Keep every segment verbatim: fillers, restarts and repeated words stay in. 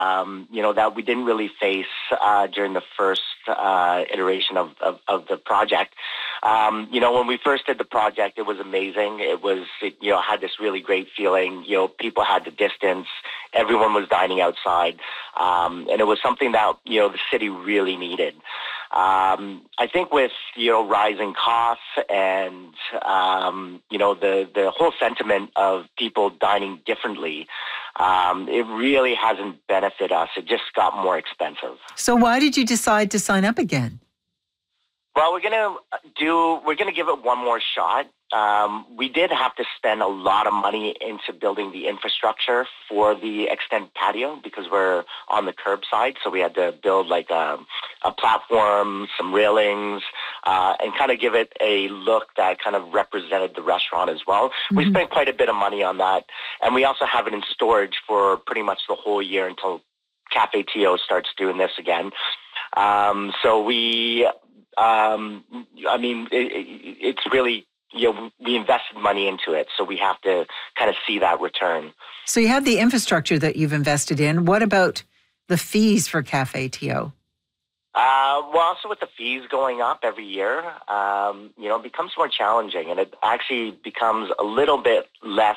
um, you know, that we didn't really face uh, during the first uh, iteration of, of, of the project. Um, you know, when we first did the project, it was amazing. It was, it, you know, had this really great feeling. You know, people had the distance. Everyone was dining outside. Um, and it was something that, you know, the city really needed. Um, I think with, you know, rising costs and, um, you know, the, the whole sentiment of people dining differently, um, it really hasn't benefited us. It just got more expensive. So why did you decide to sign up again? Well, we're gonna do. We're gonna give it one more shot. Um, we did have to spend a lot of money into building the infrastructure for the extended patio because we're on the curbside. So we had to build like a, a platform, some railings, uh, and kind of give it a look that kind of represented the restaurant as well. Mm-hmm. We spent quite a bit of money on that, and we also have it in storage for pretty much the whole year until Cafe T O starts doing this again. Um, so we. Um, I mean, it, it, it's really, you know, we invested money into it, so we have to kind of see that return. So you have the infrastructure that you've invested in. What about the fees for Cafe T O? Uh, well, also with the fees going up every year, um, you know, it becomes more challenging, and it actually becomes a little bit less,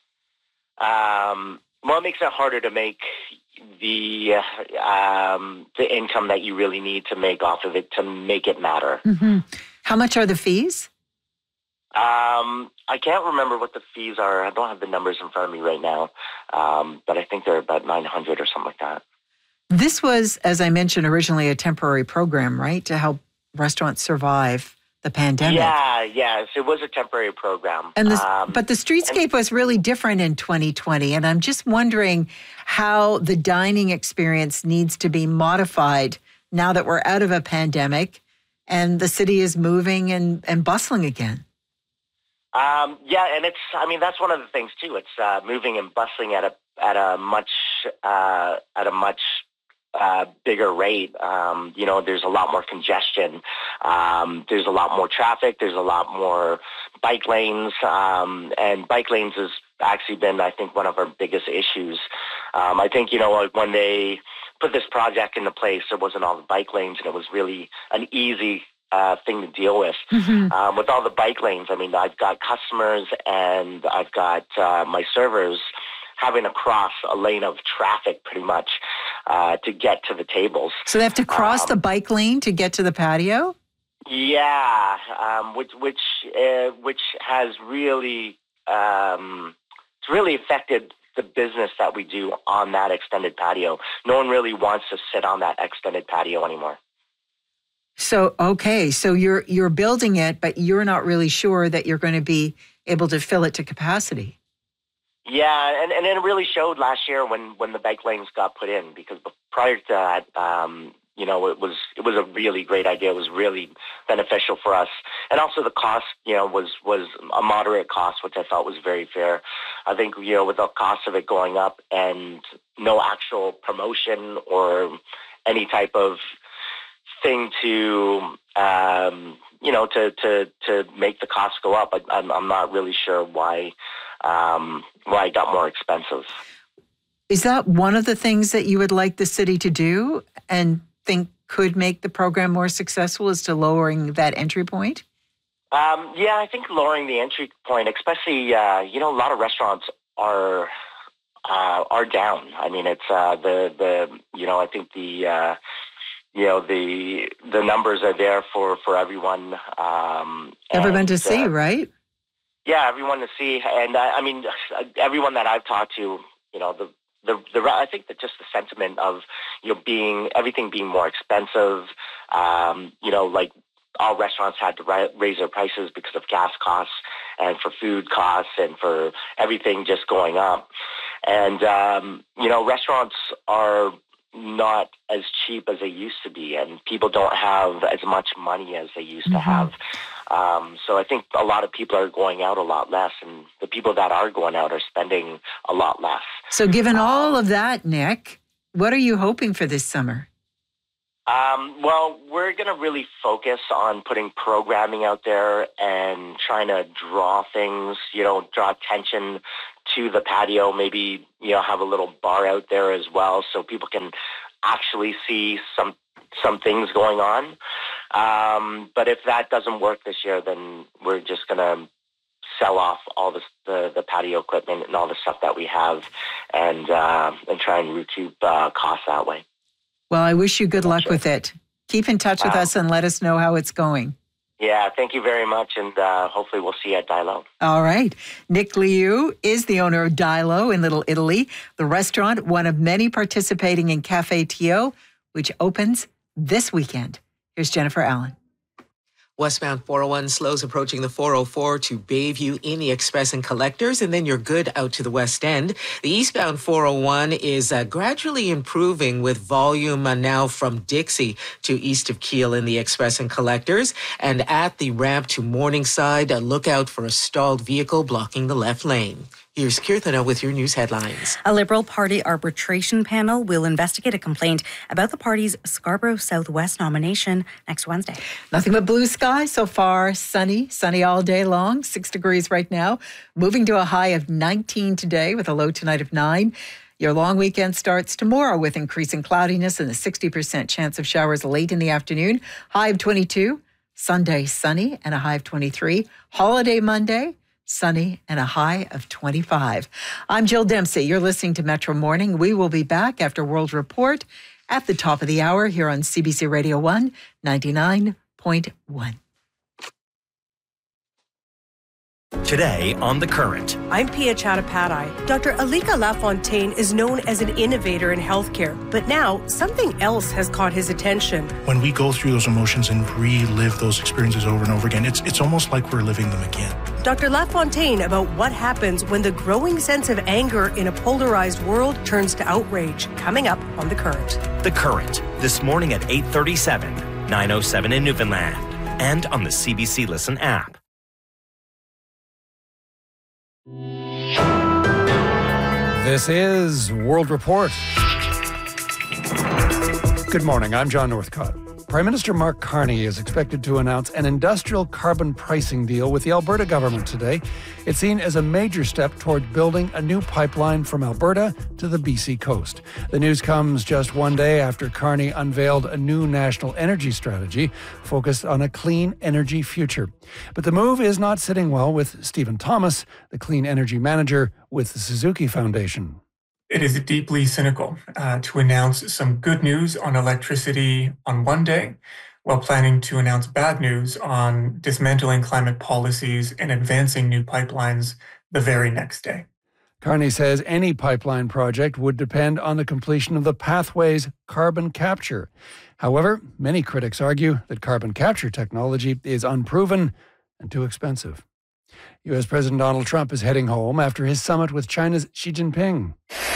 um, well, it makes it harder to make the um, the income that you really need to make off of it to make it matter. Mm-hmm. How much are the fees? Um, I can't remember what the fees are. I don't have the numbers in front of me right now, um, but I think they're about nine hundred or something like that. This was, as I mentioned, originally a temporary program, right, to help restaurants survive the pandemic. Yeah, yes, it was a temporary program. And this, um, but the streetscape and, was really different in twenty twenty, and I'm just wondering how the dining experience needs to be modified now that we're out of a pandemic and the city is moving and, and bustling again. Um, yeah, and it's, I mean, that's one of the things too. It's uh, moving and bustling at a at a much uh, at a much Uh, bigger rate. Um, you know, there's a lot more congestion. Um, there's a lot more traffic. There's a lot more bike lanes. Um, and bike lanes has actually been, I think, one of our biggest issues. Um, I think, you know, like when they put this project into place, there wasn't all the bike lanes, and it was really an easy uh, thing to deal with. Mm-hmm. Um, with all the bike lanes, I mean, I've got customers and I've got uh, my servers having to cross a lane of traffic pretty much uh, to get to the tables. So they have to cross um, the bike lane to get to the patio? Yeah, um, which which uh, which has really um, it's really affected the business that we do on that extended patio. No one really wants to sit on that extended patio anymore. So okay, so you're you're building it, but you're not really sure that you're going to be able to fill it to capacity. Yeah, and, and it really showed last year when, when the bike lanes got put in, because prior to that, um, you know, it was it was a really great idea. It was really beneficial for us, and also the cost, you know, was was a moderate cost, which I thought was very fair. I think, you know, with the cost of it going up and no actual promotion or any type of thing to um, you know to, to to make the cost go up, I, I'm I'm not really sure why. Um, why it got more expensive. Is that one of the things that you would like the city to do and think could make the program more successful, is to lowering that entry point? Um, yeah, I think lowering the entry point, especially, uh, you know, a lot of restaurants are uh, are down. I mean, it's uh, the, the, you know, I think the, uh, you know, the the numbers are there for, for everyone. Um, everyone and, to see, uh, right? Yeah, everyone to see, and uh, I mean, everyone that I've talked to, you know, the, the the I think that just the sentiment of, you know, being everything being more expensive, um, you know, like all restaurants had to ri- raise their prices because of gas costs and for food costs and for everything just going up, and um, you know, restaurants are not as cheap as they used to be, and people don't have as much money as they used mm-hmm. to have. Um, so I think a lot of people are going out a lot less, and the people that are going out are spending a lot less. So given um, all of that, Nick, what are you hoping for this summer? Um, well, we're going to really focus on putting programming out there and trying to draw things, you know, draw attention to the patio, maybe, you know, have a little bar out there as well so people can actually see some some things going on. Um, but if that doesn't work this year, then we're just going to sell off all this, the, the patio equipment and all the stuff that we have and, uh, and try and recoup uh, costs that way. Well, I wish you good luck with it. Keep in touch wow. with us and let us know how it's going. Yeah, thank you very much, and uh, hopefully we'll see you at Dilo. All right. Nick Liu is the owner of Dilo in Little Italy, the restaurant, one of many participating in Cafe Tio, which opens this weekend. Here's Jennifer Allen. Westbound four oh one slows approaching the four oh four to Bayview in the Express and Collectors, and then you're good out to the West End. The eastbound four oh one is uh, gradually improving with volume uh, now from Dixie to east of Keele in the Express and Collectors. And at the ramp to Morningside, uh, look out for a stalled vehicle blocking the left lane. Here's Kirthana with your news headlines. A Liberal Party arbitration panel will investigate a complaint about the party's Scarborough Southwest nomination next Wednesday. Nothing but blue sky so far. Sunny, sunny all day long. Six degrees right now. Moving to a high of nineteen today with a low tonight of nine. Your long weekend starts tomorrow with increasing cloudiness and a sixty percent chance of showers late in the afternoon. High of twenty-two. Sunday, sunny and a high of twenty-three. Holiday Monday, sunny and a high of twenty-five. I'm Jill Dempsey. You're listening to Metro Morning. We will be back after World Report at the top of the hour here on C B C Radio one ninety-nine point one. Today on The Current. I'm Pia Chattopadhyay. Doctor Alika Lafontaine is known as an innovator in healthcare, but now something else has caught his attention. When we go through those emotions and relive those experiences over and over again, it's it's almost like we're living them again. Doctor Lafontaine about what happens when the growing sense of anger in a polarized world turns to outrage. Coming up on The Current. The Current, this morning at eight thirty-seven, nine oh seven in Newfoundland, and on the C B C Listen app. This is World Report. Good morning, I'm John Northcott. Prime Minister Mark Carney is expected to announce an industrial carbon pricing deal with the Alberta government today. It's seen as a major step toward building a new pipeline from Alberta to the B C coast. The news comes just one day after Carney unveiled a new national energy strategy focused on a clean energy future. But the move is not sitting well with Stephen Thomas, the clean energy manager with the Suzuki Foundation. It is deeply cynical uh, to announce some good news on electricity on one day while planning to announce bad news on dismantling climate policies and advancing new pipelines the very next day. Carney says any pipeline project would depend on the completion of the pathway's carbon capture. However, many critics argue that carbon capture technology is unproven and too expensive. U S President Donald Trump is heading home after his summit with China's Xi Jinping.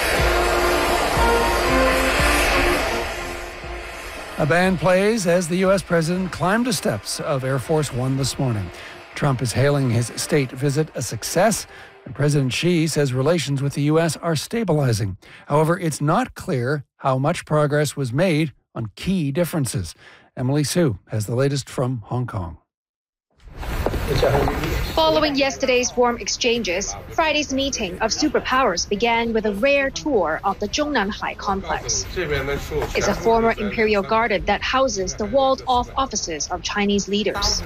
A band plays as the U S president climbed the steps of Air Force One this morning. Trump is hailing his state visit a success, and President Xi says relations with the U S are stabilizing. However, it's not clear how much progress was made on key differences. Emily Sue has the latest from Hong Kong. Following yesterday's warm exchanges, Friday's meeting of superpowers began with a rare tour of the Zhongnanhai complex. It's a former imperial garden that houses the walled-off offices of Chinese leaders.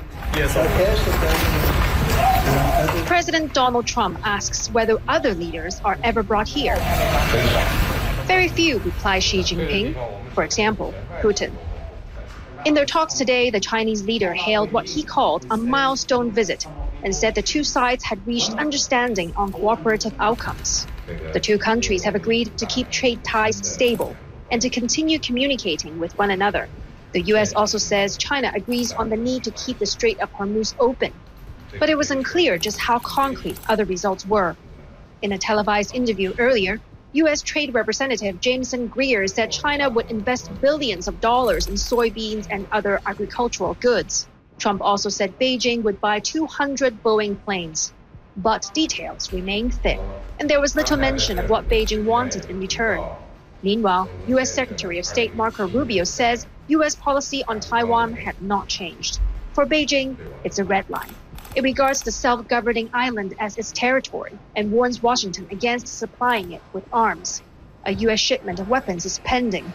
President Donald Trump asks whether other leaders are ever brought here. Very few, replies Xi Jinping. For example, Putin. In their talks today, the Chinese leader hailed what he called a milestone visit and said the two sides had reached understanding on cooperative outcomes. The two countries have agreed to keep trade ties stable and to continue communicating with one another. The U S also says China agrees on the need to keep the Strait of Hormuz open. But it was unclear just how concrete other results were. In a televised interview earlier, U S Trade Representative Jameson Greer said China would invest billions of dollars in soybeans and other agricultural goods. Trump also said Beijing would buy two hundred Boeing planes. But details remained thin, and there was little mention of what Beijing wanted in return. Meanwhile, U S Secretary of State Marco Rubio says U S policy on Taiwan had not changed. For Beijing, it's a red line. It regards the self-governing island as its territory and warns Washington against supplying it with arms. A U S shipment of weapons is pending